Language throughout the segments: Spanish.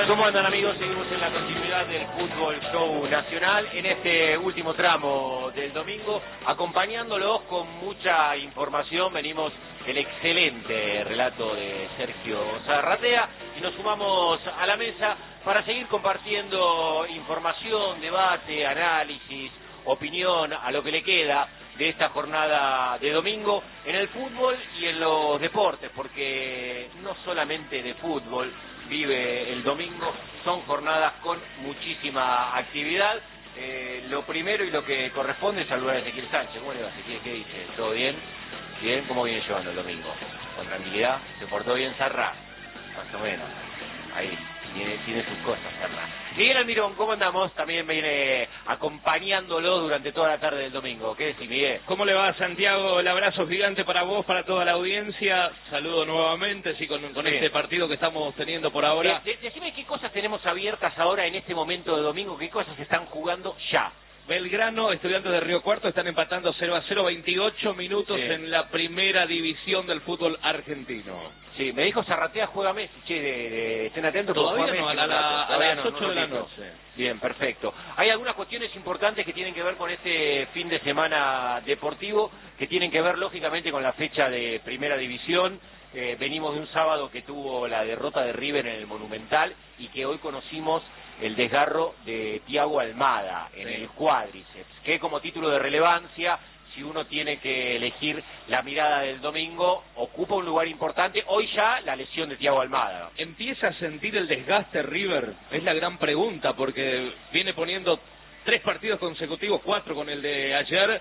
¿Cómo andan, amigos? Seguimos en la continuidad del Fútbol Show Nacional en este último tramo del domingo, acompañándolos con mucha información. Venimos el excelente relato de Sergio Zarratea y nos sumamos a la mesa para seguir compartiendo información, debate, análisis, opinión a lo que le queda de esta jornada de domingo en el fútbol y en los deportes, porque no solamente de fútbol vive el domingo, son jornadas con muchísima actividad. Lo primero y lo que corresponde es saludar a Ezequiel Sánchez. ¿Cómo le va, Ezequiel? ¿Qué dice? ¿Todo bien? ¿Bien? ¿Cómo viene llevando el domingo? ¿Con tranquilidad? ¿Se portó bien Zarra? Más o menos. Ahí, tiene sus cosas, Zarra. Miguel Almirón, ¿cómo andamos? También viene acompañándolo durante toda la tarde del domingo. ¿Qué decís, Miguel? ¿Cómo le va, Santiago? El abrazo gigante para vos, para toda la audiencia. Saludo nuevamente, sí, con este partido que estamos teniendo por ahora. Decime qué cosas tenemos abiertas ahora en este momento de domingo, qué cosas se están jugando ya. Belgrano, Estudiantes de Río Cuarto están empatando 0-0, 28 minutos en la primera división del fútbol argentino. Sí, me dijo Zarratea juega Messi, estén atentos. Todavía no, a las 8 de la noche. Bien, perfecto. Hay algunas cuestiones importantes que tienen que ver con este fin de semana deportivo, que tienen que ver lógicamente con la fecha de primera división. Venimos de un sábado que tuvo la derrota de River en el Monumental y que hoy conocimos el desgarro de Thiago Almada en el cuádriceps, que como título de relevancia, si uno tiene que elegir la mirada del domingo, ocupa un lugar importante. Hoy ya la lesión de Thiago Almada. ¿Empieza a sentir el desgaste River? Es la gran pregunta, porque viene poniendo 3 partidos consecutivos, 4 con el de ayer,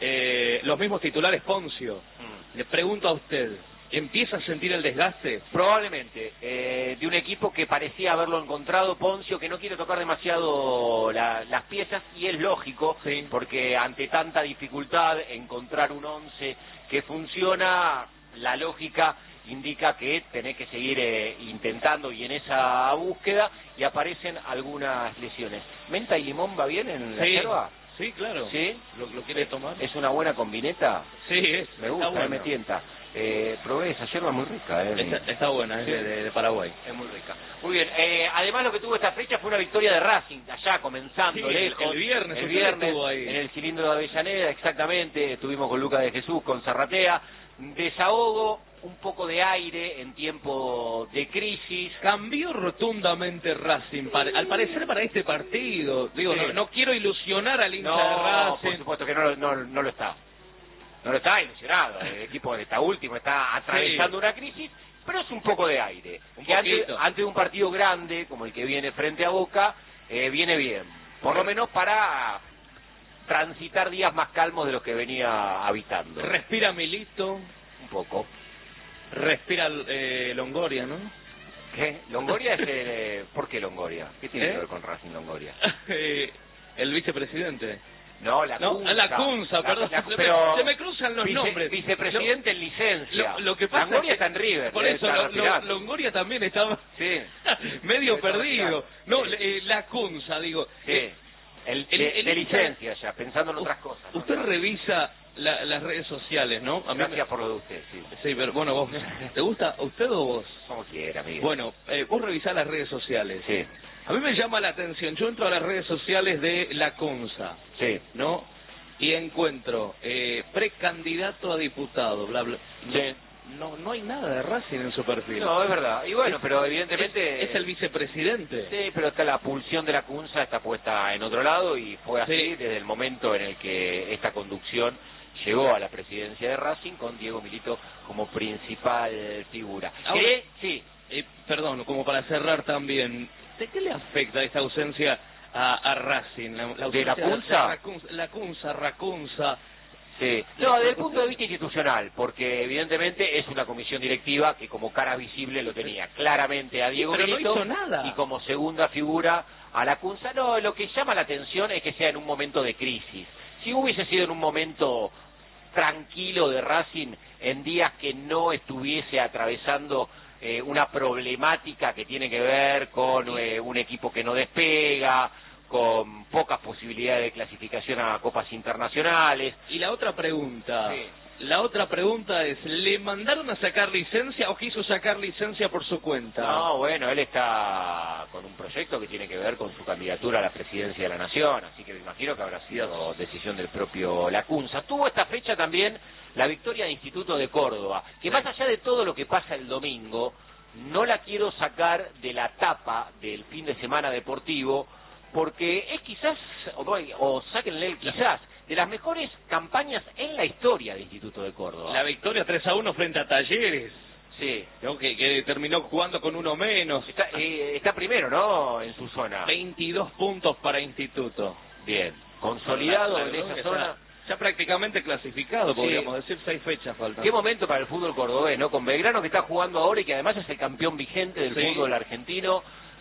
los mismos titulares Poncio. Le pregunto a usted, ¿empieza a sentir el desgaste? Probablemente, de un equipo que parecía haberlo encontrado, Poncio, que no quiere tocar demasiado las piezas, y es lógico, porque ante tanta dificultad encontrar un 11 que funciona, la lógica indica que tenés que seguir intentando y en esa búsqueda, y aparecen algunas lesiones. ¿Menta y limón va bien en la yerba? Sí, claro. ¿Sí? ¿Lo quiere tomar? ¿Es una buena combineta? Sí, me gusta, bueno. Me tienta. Probé esa yerba muy rica. Está buena, es de Paraguay. Es muy rica. Muy bien, además lo que tuvo esta fecha fue una victoria de Racing, allá comenzando lejos. El viernes estuvo ahí. En el cilindro de Avellaneda, exactamente. Estuvimos con Lucas de Jesús, con Zarratea. Desahogo, un poco de aire en tiempo de crisis. Cambió rotundamente Racing, al parecer para este partido. Digo, no quiero ilusionar al hincha de Racing. Por supuesto que no lo está. No lo está ilusionado. El equipo está último, está atravesando una crisis, pero es un poco de aire. Ante un partido grande, como el que viene frente a Boca, viene bien. Por lo menos para transitar días más calmos de los que venía habitando. Respira Milito. Un poco. Respira Longoria, ¿no? ¿Qué? Longoria es ¿por qué Longoria? ¿Qué tiene que ver con Racing Longoria? El vicepresidente. No, la Cunza, perdón. Se me cruzan los nombres. Vicepresidente en licencia. Lo que pasa Longoria está en River. Por eso, Longoria también estaba medio perdido. No, la Cunza, digo. Sí. De licencia ya, pensando en otras cosas. Usted revisa las redes sociales, ¿no? Gracias por lo de usted, sí. Sí, pero bueno, vos, ¿te gusta usted o vos? Como quiera, amigo. Bueno, vos revisás las redes sociales. Sí. A mí me llama la atención, yo entro a las redes sociales de la Cunza, ¿no? Y encuentro precandidato a diputado, bla, bla. Sí. No hay nada de Racing en su perfil. No, es verdad. Y bueno, pero evidentemente... Es el vicepresidente. Sí, pero está la pulsión de la Cunza está puesta en otro lado, y fue así desde el momento en el que esta conducción llegó a la presidencia de Racing, con Diego Milito como principal figura. Ahora, perdón, como para cerrar también, ¿de qué le afecta esta ausencia a Racing? La ¿De la Cunza? La Cunza, Racunza. Sí. No, desde el punto de vista institucional, porque evidentemente es una comisión directiva que como cara visible lo tenía claramente a Diego Milito, no hizo nada. Y como segunda figura a la Cunza. No, lo que llama la atención es que sea en un momento de crisis. Si hubiese sido en un momento tranquilo de Racing, en días que no estuviese atravesando una problemática que tiene que ver con un equipo que no despega, con pocas posibilidades de clasificación a copas internacionales. Y la otra pregunta, La otra pregunta es, ¿le mandaron a sacar licencia o quiso sacar licencia por su cuenta? No, bueno, él está con un proyecto que tiene que ver con su candidatura a la presidencia de la Nación, así que me imagino que habrá sido decisión del propio Lacunza. Tuvo esta fecha también la victoria de Instituto de Córdoba, que más allá de todo lo que pasa el domingo, no la quiero sacar de la tapa del fin de semana deportivo, porque es quizás, o sáquenle el quizás, de las mejores campañas en la historia de Instituto de Córdoba. La victoria 3-1 frente a Talleres. Sí. ¿No? Que terminó jugando con uno menos. Está primero, ¿no?, en su zona. 22 puntos para Instituto. Bien. Consolidado Claro, en esa ya zona. Ya prácticamente clasificado, podríamos decir, 6 fechas faltan. Qué momento para el fútbol cordobés, ¿no? Con Belgrano, que está jugando ahora y que además es el campeón vigente del fútbol argentino.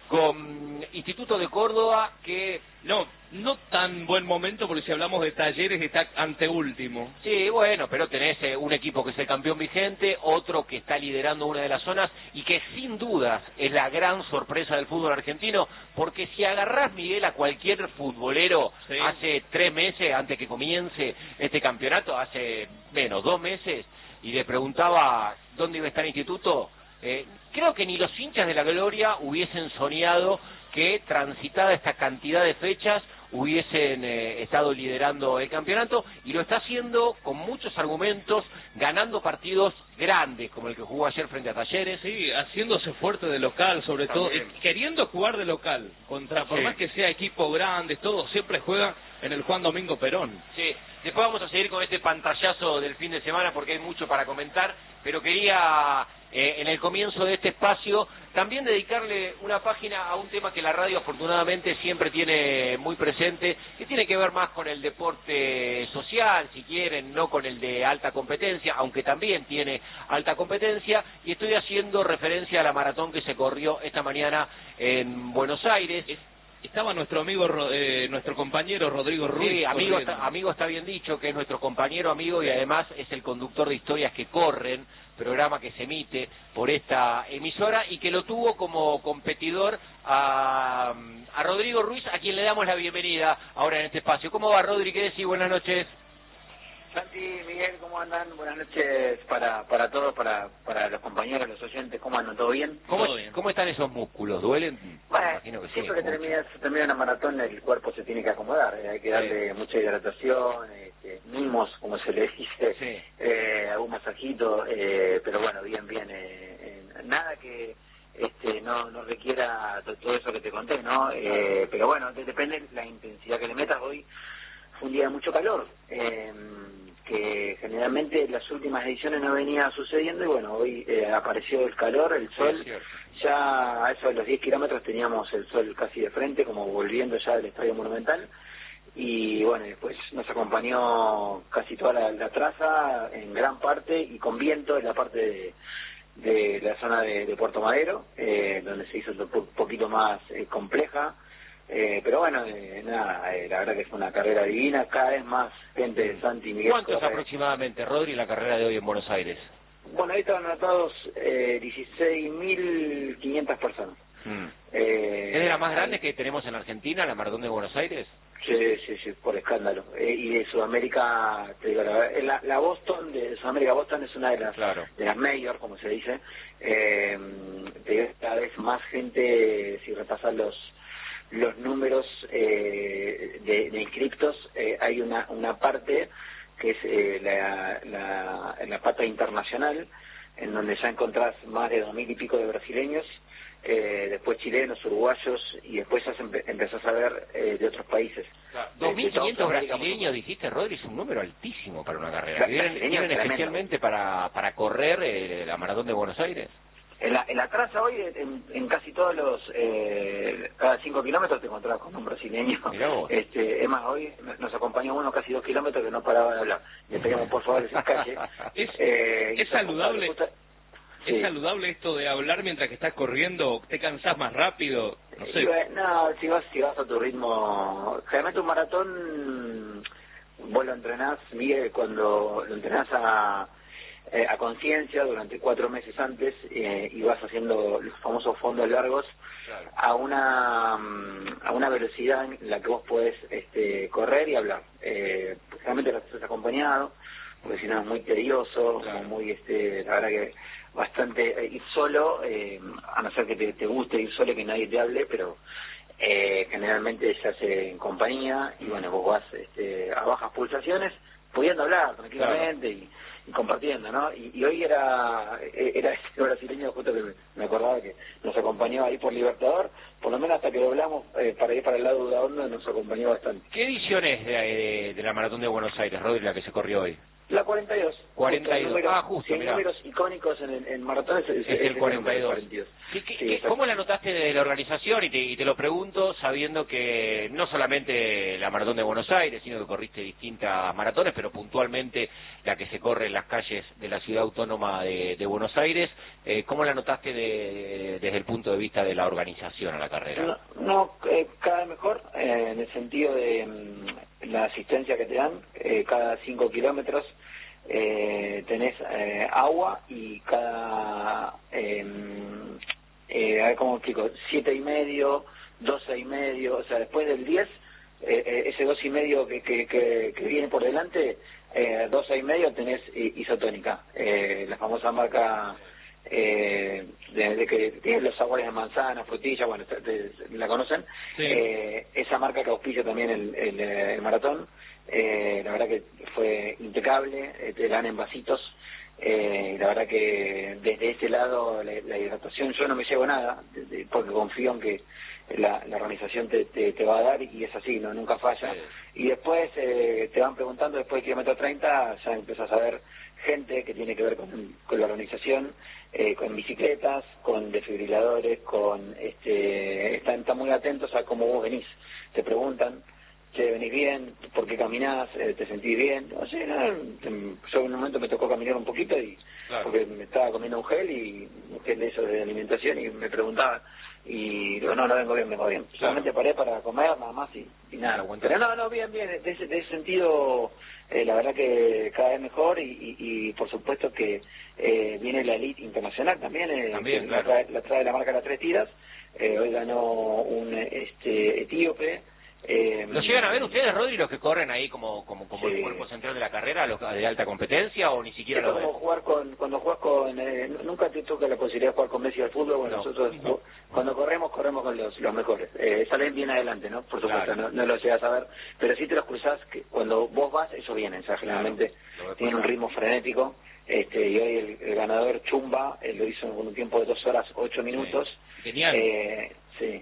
Con Instituto de Córdoba, que... No tan buen momento, porque si hablamos de Talleres está anteúltimo. Sí, bueno, pero tenés un equipo que es el campeón vigente, otro que está liderando una de las zonas y que sin dudas es la gran sorpresa del fútbol argentino, porque si agarrás, Miguel, a cualquier futbolero hace 3 meses, antes que comience este campeonato, hace menos 2 meses, y le preguntaba dónde iba a estar Instituto, creo que ni los hinchas de la Gloria hubiesen soñado que transitada esta cantidad de fechas hubiesen estado liderando el campeonato, y lo está haciendo con muchos argumentos, ganando partidos grandes, como el que jugó ayer frente a Talleres. Sí, haciéndose fuerte de local, sobre todo, queriendo jugar de local, por más que sea equipo grande, todo, siempre juega en el Juan Domingo Perón. Sí, después vamos a seguir con este pantallazo del fin de semana porque hay mucho para comentar, pero quería en el comienzo de este espacio también dedicarle una página a un tema que la radio afortunadamente siempre tiene muy presente, que tiene que ver más con el deporte social, si quieren, no con el de alta competencia, aunque también tiene alta competencia, y estoy haciendo referencia a la maratón que se corrió esta mañana en Buenos Aires. Estaba nuestro amigo, nuestro compañero Rodrigo Ruiz. Sí, amigo está bien dicho, que es nuestro compañero amigo y además es el conductor de Historias que Corren, programa que se emite por esta emisora y que lo tuvo como competidor a Rodrigo Ruiz, a quien le damos la bienvenida ahora en este espacio. ¿Cómo va, Rodri? ¿Qué decís? Buenas noches. Santi, Miguel, ¿cómo andan? Buenas noches para todos, para los compañeros, los oyentes, ¿cómo andan? ¿Todo bien? ¿Cómo están esos músculos? ¿Duelen? Bueno, imagino que siempre que termina una maratón el cuerpo se tiene que acomodar, hay que darle mucha hidratación, mimos, como se le dice, algún masajito, pero bueno, bien, nada que no requiera todo eso que te conté, ¿no? Pero bueno, depende de la intensidad que le metas. Hoy fue un día de mucho calor, que generalmente en las últimas ediciones no venía sucediendo, y bueno, hoy apareció el calor, el sol. Ya a eso de los 10 kilómetros teníamos el sol casi de frente, como volviendo ya del Estadio Monumental, y bueno, después nos acompañó casi toda la traza en gran parte, y con viento en la parte de la zona de Puerto Madero, donde se hizo un poquito más compleja. Pero bueno, nada, la verdad que fue una carrera divina, cada vez más gente de Santi Miguel. ¿Cuántos aproximadamente, Rodri, la carrera de hoy en Buenos Aires? Bueno, ahí estaban anotados 16.500 personas. ¿Es de las más grandes que tenemos en Argentina, la maratón de Buenos Aires? Sí, por escándalo. Y de Sudamérica, te digo, la Boston, de Sudamérica Boston es una de las mayor, como se dice. Te digo, cada vez más gente, si repasas los números de inscriptos, hay una parte que es la pata internacional, en donde ya encontrás más de 2.000 y pico de brasileños, después chilenos, uruguayos, y después ya empezás a ver de otros países. 2.500 brasileños, dijiste, Rodri, es un número altísimo para una carrera. ¿Vienen especialmente para correr la maratón de Buenos Aires? En la traza hoy, en casi todos cada 5 kilómetros te encontrabas con un brasileño. Es más, hoy nos acompañó uno casi 2 kilómetros que no paraba de hablar. Le pedimos por favor esa calle. ¿Es saludable? ¿Es saludable esto de hablar mientras que estás corriendo? ¿Te cansás más rápido? No sé. No, si vas a tu ritmo. Generalmente un maratón, vos lo entrenás, Miguel, cuando lo entrenás a conciencia durante 4 meses antes, y vas haciendo los famosos fondos largos a una velocidad en la que vos podés correr y hablar. Realmente lo haces acompañado, porque si no es muy tedioso, claro. como muy, la verdad que bastante, ir solo, a no ser que te guste ir solo, que nadie te hable, pero generalmente se hace en compañía, y bueno, vos vas a bajas pulsaciones, pudiendo hablar tranquilamente, claro, y compartiendo, ¿no? Y hoy era este brasileño, justo que me acordaba que nos acompañó ahí por Libertador, por lo menos hasta que doblamos para ir para el lado de la onda, nos acompañó bastante. ¿Qué edición es de la Maratón de Buenos Aires, Rodri, la que se corrió hoy? La 42. 42. Número, Justo, si hay números icónicos en maratones, es el 42. 42. ¿Cómo la notaste de la organización? Y te lo pregunto sabiendo que no solamente la Maratón de Buenos Aires, sino que corriste distintas maratones, pero puntualmente la que se corre en las calles de la ciudad autónoma de Buenos Aires. ¿Cómo la notaste desde el punto de vista de la organización a la carrera? Cada vez mejor, en el sentido de la asistencia que te dan, cada 5 kilómetros tenés agua, y cada, a ver cómo explico, 7,5, 12,5, o sea, después del 10, ese 2,5 que viene por delante, 12,5 tenés isotónica, la famosa marca de que tiene los sabores de manzana, frutilla, bueno, la conocen, sí. Esa marca que auspicia también el maratón, la verdad que fue impecable, te dan en vasitos, la verdad que desde ese lado la hidratación, yo no me llevo nada, porque confío en que la organización te va a dar, y es así, no, nunca falla, sí. Y después te van preguntando, después del kilómetro 30 ya empezás a ver gente que tiene que ver con la organización, con bicicletas, con desfibriladores, están muy atentos a cómo vos venís, te preguntan, che, venís bien, ¿por qué caminás? ¿Te sentís bien? O sea, yo en un momento me tocó caminar un poquito, y claro, porque me estaba comiendo un gel de eso de alimentación, y me preguntaban, y digo, no vengo bien, claro. Solamente paré para comer, nada más, y nada. Pero no, bien, de ese sentido, la verdad que cada vez mejor, y por supuesto que viene la elite internacional también, claro, la trae la marca Las Tres Tiras, hoy ganó un etíope. ¿Lo llegan a ver ustedes, Rodri, los que corren ahí como sí, el cuerpo central de la carrera, los de alta competencia, o ni siquiera lo ven? Cuando juegas con... nunca te toca la posibilidad de jugar con Messi al fútbol, bueno, nosotros cuando corremos con los mejores. Salen bien adelante, ¿no? Por supuesto, claro, no lo llegas a ver, pero sí te los cruzás, que cuando vos vas, eso viene, o sea, generalmente claro, tienen un ritmo frenético, y hoy el ganador Chumba lo hizo con un tiempo de 2 horas 8 minutos. Sí. Genial. Sí.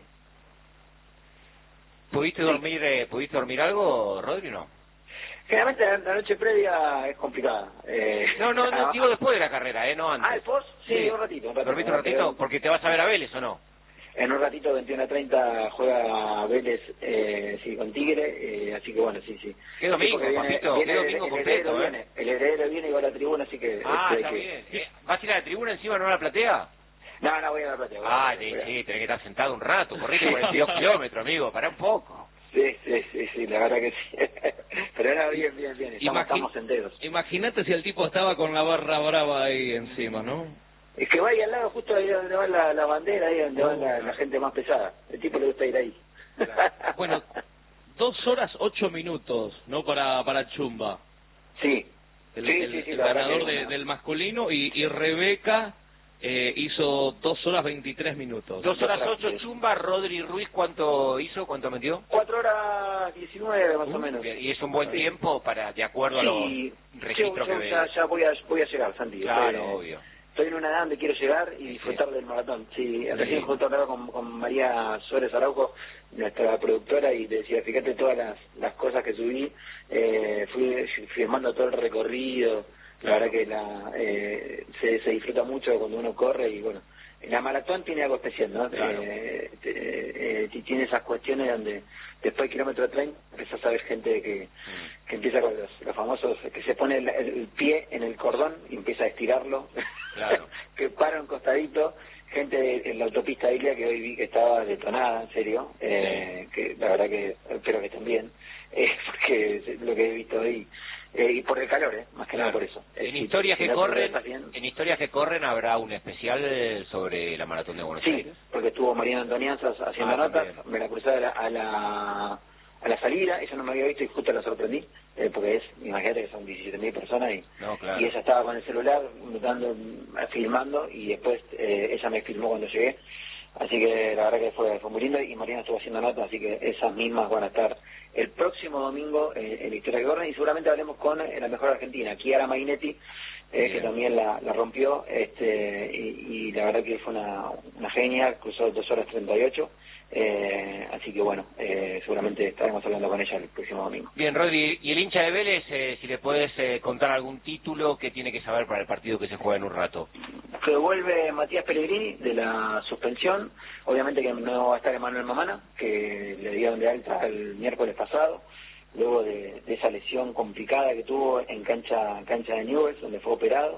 ¿Pudiste dormir algo, Rodri, no? Generalmente la noche previa es complicada. No, digo después de la carrera, no antes. ¿Después? Sí, un ratito. ¿Dormiste un ratito? Porque te vas a ver a Vélez, ¿o no? En un ratito, 21:30, juega Vélez con Tigre, así que bueno, sí. ¿Qué domingo, papito? ¿Qué domingo completo, El heredero viene y va a la tribuna, así que... está bien. ¿Vas a ir a la tribuna encima, no a la platea? No, voy a la platea. Sí, tenés que estar sentado un rato, corriste 42 kilómetros, amigo, pará un poco. Sí, la verdad que sí. Pero era bien, estamos enteros. Imagínate si el tipo estaba con la barra brava ahí encima, ¿no? Es que va ahí al lado, justo ahí donde va la bandera, ahí donde va la gente más pesada. El tipo le gusta ir ahí. Claro. Bueno, 2 horas 8 minutos, ¿no? Para Chumba. Sí. El ganador del masculino, y Rebeca hizo 2 horas 23 minutos. 2 horas 8 Chumba. Rodri Ruiz, ¿cuánto hizo? ¿Cuánto metió? 4 horas 19 más o menos. Bien. Y es un buen tiempo de acuerdo a los registros que veo. Ya voy a llegar, Santi. Claro, obvio. Estoy en una edad donde quiero llegar y disfrutar del maratón. Sí, recién justo hablaba con María Suárez Araujo, nuestra productora, y decía, fíjate todas las cosas que subí, fui filmando todo el recorrido. La verdad que se disfruta mucho cuando uno corre, y bueno, la maratón tiene algo especial, ¿no? Claro. Tiene esas cuestiones donde después del kilómetro 30 empezás a ver gente que empieza con los famosos, que se pone el pie en el cordón y empieza a estirarlo, claro. Que para un costadito, gente en la autopista Ilia que hoy vi que estaba detonada, en serio, que la verdad que espero que estén bien, porque es lo que he visto hoy. Y por el calor, más que nada por eso. En historias que corren habrá un especial sobre la Maratón de Buenos Aires. Sí, porque estuvo Mariana Antonianzas haciendo notas, también. Me la crucé a a la salida. Ella no me había visto y justo la sorprendí, porque imagínate que son 17.000 personas y, no, claro. Y ella estaba con el celular filmando, y después ella me filmó cuando llegué. Así que la verdad que fue muy lindo, y Mariana estuvo haciendo notas, así que esas mismas van a estar el próximo domingo en la historia que corren, y seguramente hablemos con la mejor argentina, Chiara Mainetti, que también la rompió, y la verdad que fue una genia, cruzó 2 horas 38, así que bueno, seguramente estaremos hablando con ella el próximo domingo. Bien, Rodri, y el hincha de Vélez, si le puedes contar algún título que tiene que saber para el partido que se juega en un rato. Que vuelve Matías Pellegrini de la suspensión, obviamente que no va a estar Emanuel Mamana, que le dieron de alta el miércoles pasado, luego de esa lesión complicada que tuvo en cancha de Newell's, donde fue operado.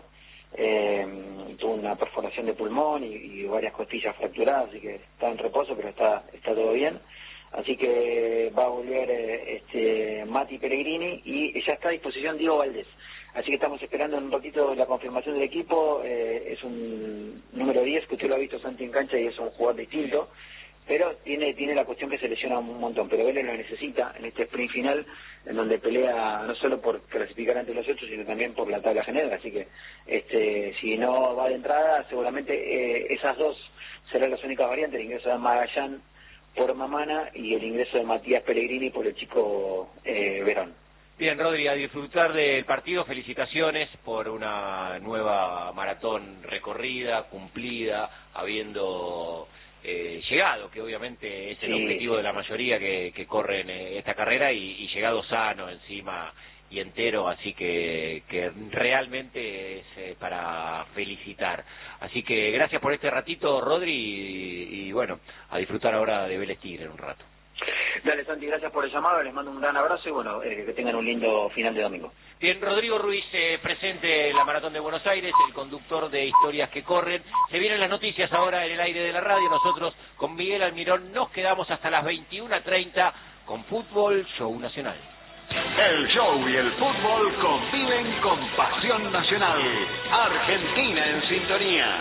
Tuvo una perforación de pulmón y varias costillas fracturadas, así que está en reposo, pero está todo bien. Así que va a volver Mati Pellegrini, y ya está a disposición Diego Valdés. Así que estamos esperando un ratito la confirmación del equipo. Es un número 10, que usted lo ha visto Santi en cancha, y es un jugador distinto, pero tiene la cuestión que se lesiona un montón, pero Vélez lo necesita en este sprint final, en donde pelea no solo por clasificar ante los 8, sino también por la tabla general. Así que si no va de entrada, seguramente esas dos serán las únicas variantes: el ingreso de Magallán por Mamana y el ingreso de Matías Pellegrini por el chico Verón. Bien, Rodri, a disfrutar del partido. Felicitaciones por una nueva maratón recorrida, cumplida, habiendo llegado, que obviamente es el objetivo de la mayoría que corren esta carrera, y llegado sano encima y entero, así que realmente es para felicitar. Así que gracias por este ratito, Rodri, y bueno, a disfrutar ahora de Vélez Tigre en un rato. Dale, Santi, gracias por el llamado, les mando un gran abrazo, y bueno, que tengan un lindo final de domingo. Bien, Rodrigo Ruiz, presente en la Maratón de Buenos Aires, el conductor de Historias que Corren. Se vienen las noticias ahora en el aire de la radio. Nosotros con Miguel Almirón nos quedamos hasta las 21:30 con Fútbol Show Nacional. El show y el fútbol conviven con pasión nacional. Argentina en sintonía.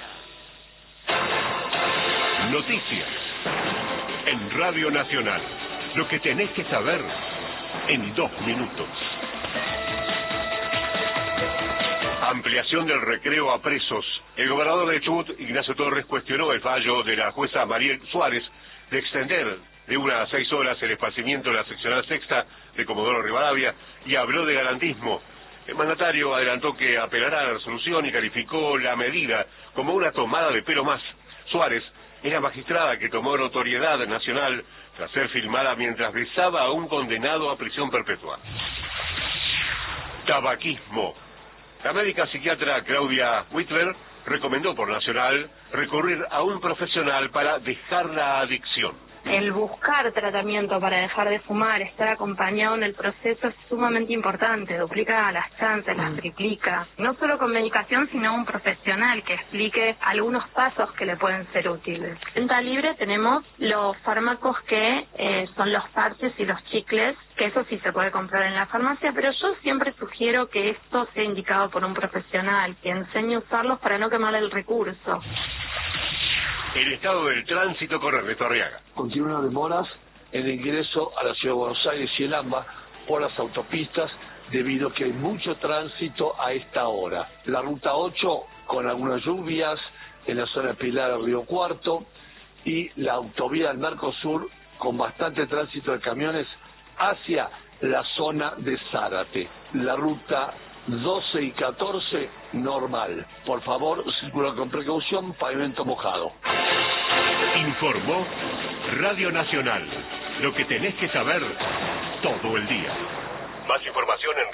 Noticias en Radio Nacional. Lo que tenés que saber en 2 minutos. Ampliación del recreo a presos. El gobernador de Chubut, Ignacio Torres, cuestionó el fallo de la jueza Mariel Suárez de extender de 1 a 6 horas el esparcimiento de la seccional sexta de Comodoro Rivadavia, y habló de garantismo. El mandatario adelantó que apelará a la resolución y calificó la medida como una tomada de pelo más. Suárez es la magistrada que tomó notoriedad nacional tras ser filmada mientras besaba a un condenado a prisión perpetua. Tabaquismo. La médica psiquiatra Claudia Whitler recomendó por Nacional recurrir a un profesional para dejar la adicción. El buscar tratamiento para dejar de fumar, estar acompañado en el proceso es sumamente importante, duplica las chances, las triplica. No solo con medicación, sino un profesional que explique algunos pasos que le pueden ser útiles. En venta libre tenemos los fármacos que son los parches y los chicles, que eso sí se puede comprar en la farmacia, pero yo siempre sugiero que esto sea indicado por un profesional, que enseñe a usarlos para no quemar el recurso. El estado del tránsito con Ernesto Arriaga. Continúan demoras en el ingreso a la ciudad de Buenos Aires y el AMBA por las autopistas, debido a que hay mucho tránsito a esta hora. La ruta 8 con algunas lluvias en la zona de Pilar al Río Cuarto, y la autovía del Mercosur con bastante tránsito de camiones hacia la zona de Zárate. La ruta 12 y 14 normal. Por favor, circula con precaución, pavimento mojado. Informó Radio Nacional. Lo que tenés que saber todo el día. Más información en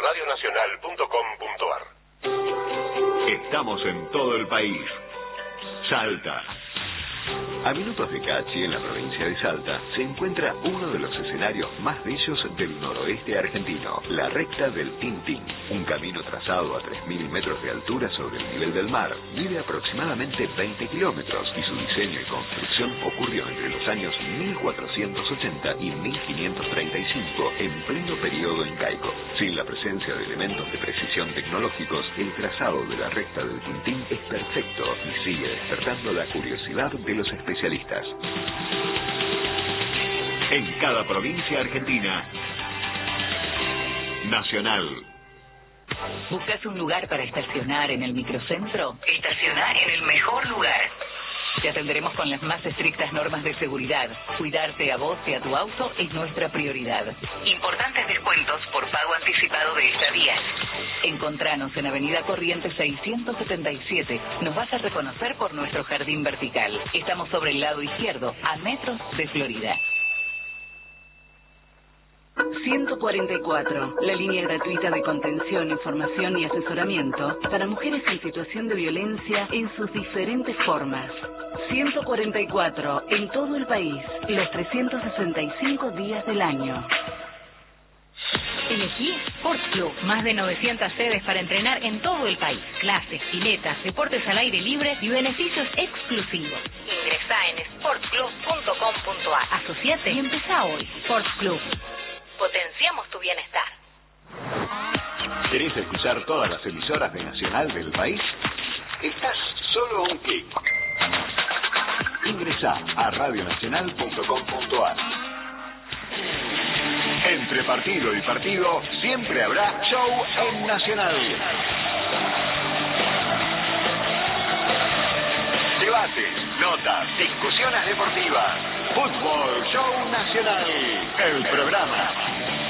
radionacional.com.ar. Estamos en todo el país. Salta. A minutos de Cachi, en la provincia de Salta, se encuentra uno de los escenarios más bellos del noroeste argentino, la recta del Tintín, un camino trazado a 3.000 metros de altura sobre el nivel del mar. Mide aproximadamente 20 kilómetros, y su diseño y construcción ocurrió entre los años 1480 y 1535, en pleno periodo incaico. Sin la presencia de elementos de precisión tecnológicos, el trazado de la recta del Tintín es perfecto y sigue despertando la curiosidad de los especialistas. en cada provincia argentina. Nacional. ¿Buscas un lugar para estacionar en el microcentro? Estacioná en el mejor lugar. Te atenderemos con las más estrictas normas de seguridad. Cuidarte a vos y a tu auto es nuestra prioridad. Importantes descuentos por pago anticipado de estadías. Encontranos en Avenida Corrientes 677. Nos vas a reconocer por nuestro jardín vertical. Estamos sobre el lado izquierdo, a metros de Florida. 144, la línea gratuita de contención, información y asesoramiento para mujeres en situación de violencia en sus diferentes formas. 144, en todo el país, los 365 días del año. Elegí Sports Club, más de 900 sedes para entrenar en todo el país. Clases, piletas, deportes al aire libre y beneficios exclusivos. Ingresá en sportsclub.com.ar. Asociate y empezá hoy. Sports Club. Potenciamos tu bienestar. ¿Querés escuchar todas las emisoras de Nacional del país? Estás solo a un clic. Ingresá a radionacional.com.ar. Entre partido y partido siempre habrá show en Nacional. Debates, notas, discusiones deportivas. Fútbol Show Nacional. El programa